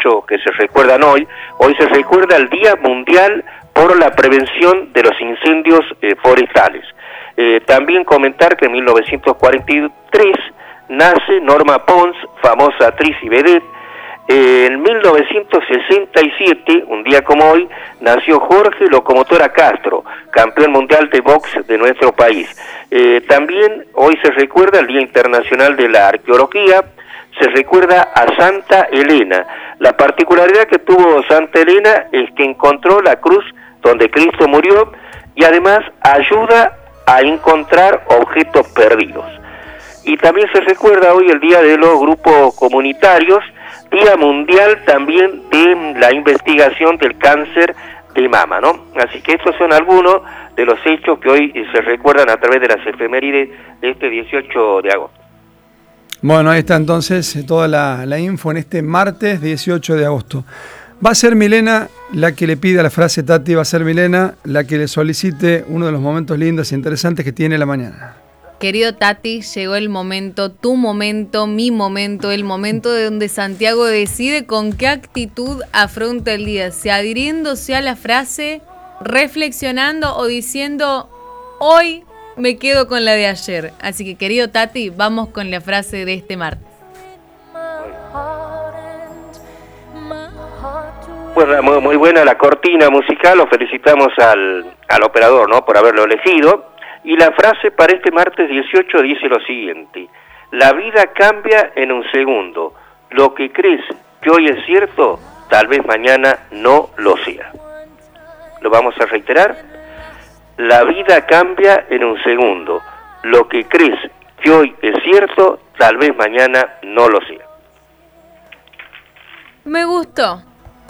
hechos que se recuerdan hoy. Hoy se recuerda el Día Mundial por la Prevención de los Incendios Forestales. También comentar que en 1943 nace Norma Pons, famosa actriz y vedette. En 1967, un día como hoy, nació Jorge Locomotora Castro, campeón mundial de box de nuestro país. También hoy se recuerda el Día Internacional de la Arqueología, se recuerda a Santa Elena. La particularidad que tuvo Santa Elena es que encontró la cruz donde Cristo murió y además ayuda a encontrar objetos perdidos. Y también se recuerda hoy el Día de los Grupos Comunitarios, Día Mundial también de la investigación del cáncer de mama, ¿no? Así que estos son algunos de los hechos que hoy se recuerdan a través de las efemérides de este 18 de agosto. Bueno, ahí está entonces toda la info en este martes 18 de agosto. Va a ser Milena la que le pida la frase, Tati, va a ser Milena la que le solicite uno de los momentos lindos e interesantes que tiene la mañana. Querido Tati, llegó el momento, tu momento, mi momento, el momento de donde Santiago decide con qué actitud afronta el día, si adhiriéndose a la frase, reflexionando o diciendo, hoy me quedo con la de ayer. Así que, querido Tati, vamos con la frase de este martes. Bueno, muy buena la cortina musical, lo felicitamos al operador, ¿no?, por haberlo elegido. Y la frase para este martes 18 dice lo siguiente: la vida cambia en un segundo. Lo que crees que hoy es cierto, tal vez mañana no lo sea. Lo vamos a reiterar. La vida cambia en un segundo. Lo que crees que hoy es cierto, tal vez mañana no lo sea. Me gustó.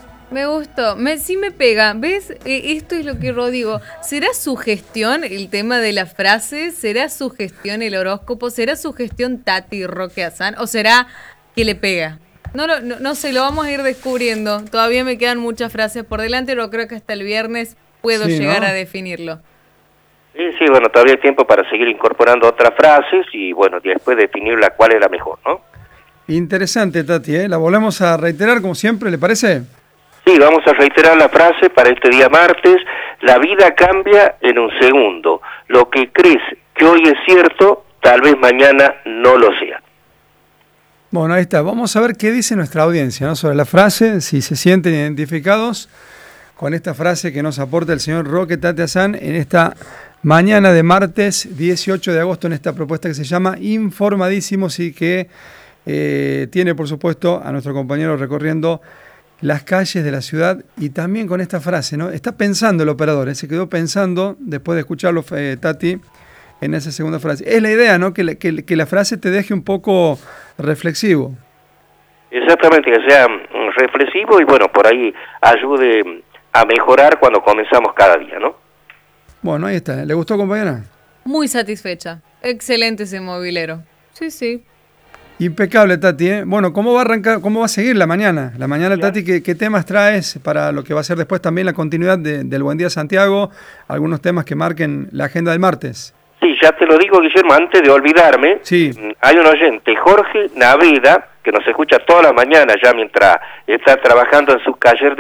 Sí me pega, ¿ves? Esto es lo que digo. ¿Será su gestión el tema de la frase? ¿Será su gestión el horóscopo? ¿Será su gestión Tati Roque Azán? ¿O será que le pega? No sé, lo vamos a ir descubriendo. Todavía me quedan muchas frases por delante, pero creo que hasta el viernes puedo llegar a definirlo. Sí, bueno, todavía hay tiempo para seguir incorporando otras frases y, bueno, después definir la cuál es la mejor, ¿no? Interesante, Tati, ¿eh? La volvemos a reiterar como siempre, ¿le parece? Sí, vamos a reiterar la frase para este día martes. La vida cambia en un segundo. Lo que crees que hoy es cierto, tal vez mañana no lo sea. Bueno, ahí está. Vamos a ver qué dice nuestra audiencia, ¿no?, sobre la frase, si se sienten identificados con esta frase que nos aporta el señor Roque Tati Azán en esta mañana de martes 18 de agosto, en esta propuesta que se llama Informadísimos y que tiene, por supuesto, a nuestro compañero recorriendo las calles de la ciudad y también con esta frase, ¿no? Está pensando el operador, se quedó pensando después de escucharlo, Tati, en esa segunda frase. Es la idea, ¿no?, que la frase te deje un poco reflexivo. Exactamente, que sea reflexivo y, bueno, por ahí ayude a mejorar cuando comenzamos cada día, ¿no? Bueno, ahí está. ¿Le gustó, compañera? Muy satisfecha. Excelente ese mobilero. Sí. Impecable, Tati, ¿eh? Bueno, ¿cómo va a arrancar, cómo va a seguir la mañana? La mañana, Tati, ¿qué temas traes para lo que va a ser después también la continuidad del Buen Día Santiago? Algunos temas que marquen la agenda del martes. Sí, ya te lo digo, Guillermo, antes de olvidarme. Sí. Hay un oyente, Jorge Naveda, que nos escucha todas las mañanas ya mientras está trabajando en su taller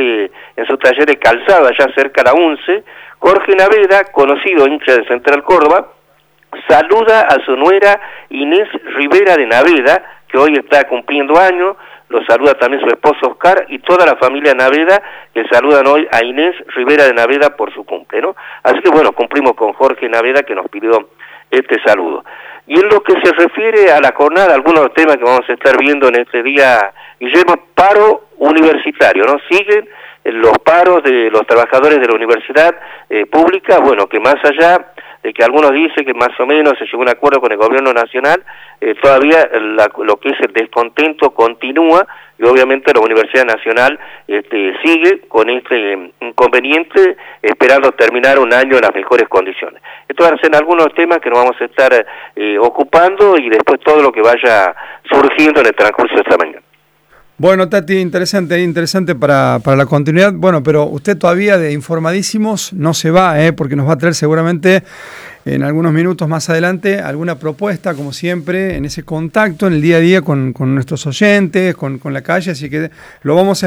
de calzado allá cerca de la UNCE. Jorge Naveda, conocido hincha de Central Córdoba, saluda a su nuera Inés Rivera de Naveda, que hoy está cumpliendo años. Lo saluda también su esposo Oscar y toda la familia Naveda, que saludan hoy a Inés Rivera de Naveda por su cumple, ¿no? Así que, bueno, cumplimos con Jorge Naveda, que nos pidió este saludo. Y en lo que se refiere a la jornada, algunos temas que vamos a estar viendo en este día, Guillermo, paro universitario, ¿no? Siguen los paros de los trabajadores de la universidad pública, bueno, que más allá de que algunos dicen que más o menos se llegó a un acuerdo con el gobierno nacional, todavía lo que es el descontento continúa y obviamente la Universidad Nacional sigue con este inconveniente esperando terminar un año en las mejores condiciones. Estos van a ser algunos temas que nos vamos a estar ocupando y después todo lo que vaya surgiendo en el transcurso de esta mañana. Bueno, Tati, interesante para la continuidad. Bueno, pero usted todavía de Informadísimos no se va, porque nos va a traer seguramente en algunos minutos más adelante alguna propuesta, como siempre, en ese contacto, en el día a día con nuestros oyentes, con la calle, así que lo vamos a